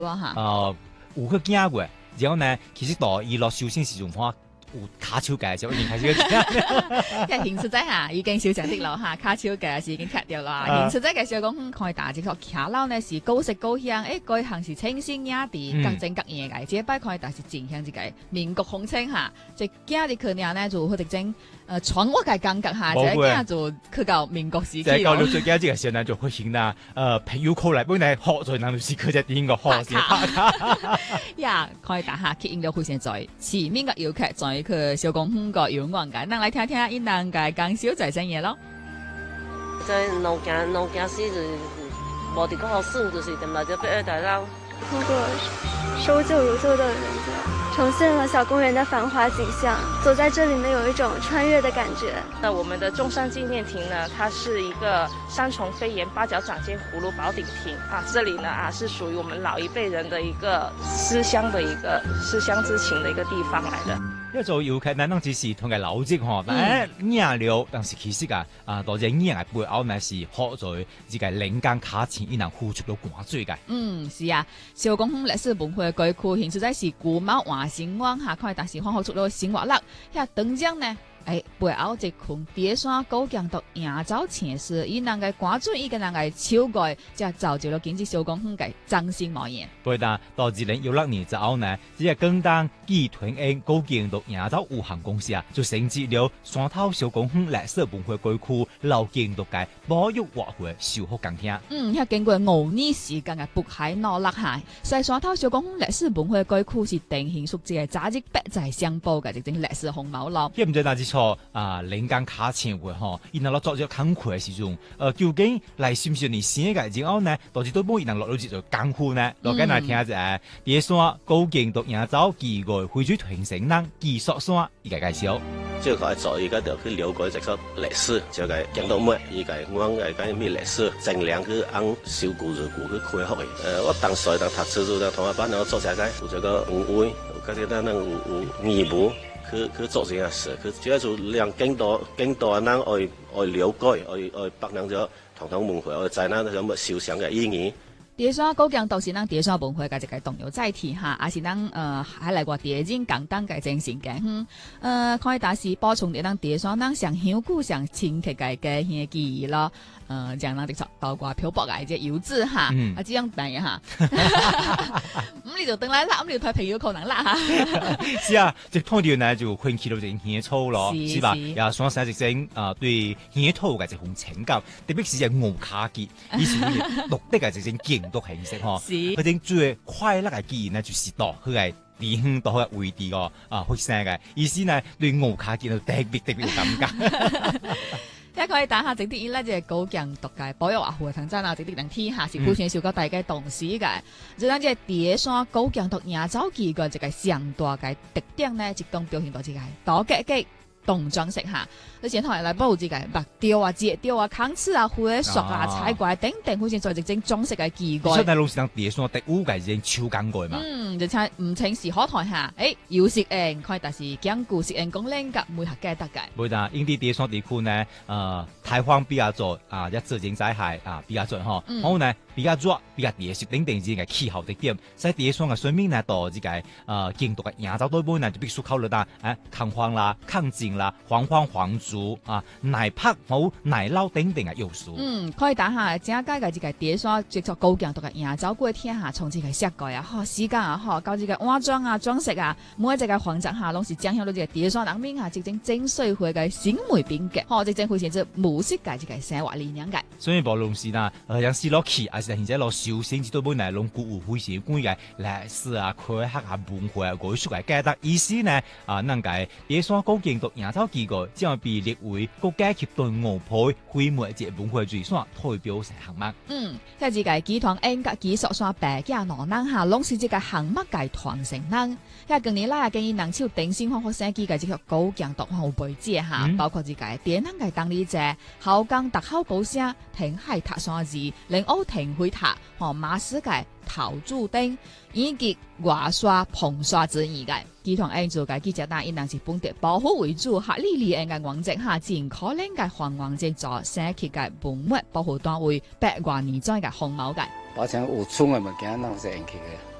哇哈， 有去見過，然後呢，其實到伊落修仙時陣話有卡手嘅時候已經開始去見。 即係現實仔嚇已經少上啲咯嚇，卡超嘅是已經踢掉啦。現實仔嘅時候講開大隻個卡撈呢是高食高香，嗰行是清鮮雅啲，更正更嘢嘅。這擺開大是正向自己民國風情嚇，即係今日佢哋呢就好直正闖我嘅感覺嚇，即係今日就去到民國時期咯。 即係到最緊要嘅時候呢，就會顯啦朋友過嚟，本來學在那時佢就點個學先拍卡。 呀，開大下吸引到佢現在前面嘅搖劇在佢小公園個搖岸嘅，能嚟聽聽伊能嘅講小仔聲嘢咯。 在農家時就冇啲個好順，就是點來就被二代撈。 通過守舊如舊的人家，呈現了小公園的繁華景象。走在這裡面有一種穿越的感覺。 那我們的中山紀念亭呢，它是一個三重飛檐八角掌間葫蘆寶鼎亭啊，這裡呢是屬於我們老一輩人的一個思鄉之情的一個地方來的。 因為做搖劇呢，只是同佢老職嗬，但係了，但是其實多隻人嘅背後呢是學在自己嶺間卡前，伊能付出到寡最嘅。 是啊，小公園歷史文化嘅區現實在是古貓華先灣下開，但是學出到生活啦，等將呢。背後一群蝶山高強到亞洲前事，伊能嘅關注伊個人嘅超過，就造就了經濟小公園嘅增新模樣。 背但到2016年之後呢，只係更當集團嘅高強到亞洲有限公司就成立了山頭小公園歷史文化區區老建築嘅保育活會修復工程。 經過5年時間嘅不懈努力下，所以山頭小公園歷史文化區區是定型屬之嘅價值百載相報嘅，即係歷史紅毛咯。 唔知哪之錯嶺間卡前會嗬，然後落作咗工課嘅時鐘，究竟嚟是唔是你寫嘅之後呢？導致都冇然後落到做工課呢？落緊嚟聽下啫。第一山高建到亞洲幾個會主傳承人技術山依個介紹。 最後做依家就去了解一個歷史，就係講到咩？依個我係講咩歷史？盡量去按小古人古去開學嘅。我當時當讀書就同學班我做這個，有這個五位，有嗰啲那有義務。去做這件事，佢主要就讓更多人愛了解，愛北南咗傳統文化，愛在那有乜思想嘅意義。 蝶山高強都是咱蝶山文化嘅一個重要載體哈，也是咱喺嚟過蝶人簡單嘅精神嘅。可以大是補充啲咱蝶山咱上香古上親切嘅嘅記憶咯。將咱哋到過漂泊嘅隻遊子哈，這樣病哈。咁你就等來啦，咁你睇朋友可能啦哈。 是啊，即通常呢就興起到隻野草咯，是吧？也雙生直正對野草嘅一種情感，特別是隻奧卡結，以前錄得嘅一種勁多形式嗬。佢哋最快樂嘅記憶呢，就是到佢係地方到佢嘅位置個發生嘅，意思呢對奧卡結特別有感覺。 一可以打下整啲呢，即係高強獨嘅保育華護藤真啊，整啲能天下是普選小個大嘅董事嘅，就咱即係蝶山高強獨亞洲幾個一個上大嘅特點呢，即當表現到即係多格嘅動裝飾下，你前頭嚟保護自己白雕啊、節雕啊、坑刺啊、灰塑啊、彩怪等等，好似在直正裝飾嘅機關。 所以老是當蝶山第五屆已經超緊過嘛。 就請唔請時可台下，要適應，佢但是講故適應講靚格每下計得嘅。 冇但因啲蝶山地區呢，台風比較多一自然災害比較多嗬，然後呢比較熱、比較熱，是等等之嘅氣候特點，所以蝶山嘅水面呢，到呢個建築嘅亞洲對面呢，就必須考慮到抗風啦、抗震啦、黃黃黃竹泥柏好泥撈等等嘅要素。 可以打下正解嘅呢個蝶山製作高強度嘅亞洲過天下，從這個設計啊、時間啊、搞呢個安裝啊、裝飾啊，每一隻嘅環節下攏是講向到呢個蝶山人民下直正正水會嘅鮮美品格，直正會成做模式嘅呢個生活理念嘅。所以無論是啦，像是落去，還是現在落修身，至到本來攏古有非常關嘅歷史啊、科學啊、文化啊、藝術嘅價值。意思呢能解蝶山高強度亞洲幾個，將被列為國家級對外配規模嘅文化遺產代表性項目。 即係呢個集團應該技術上白嘅羅能下，攏是呢個項目嘅傳承人。近年來建議能超頂先學生機嘅呢個高強度後輩者下，包括呢個電能嘅當理者、後江特考高聲、停海塔山字、靈歐停會塔和馬斯嘅陶铸燈，以及外刷蓬刷之意嘅。集團按做嘅記者單，應當是本地保護為主，合理利用嘅環境下，盡可能嘅環環境做社區嘅文物保護單位，百萬年災嘅紅毛嘅。 把像有村嘅物件，攏是用起嘅。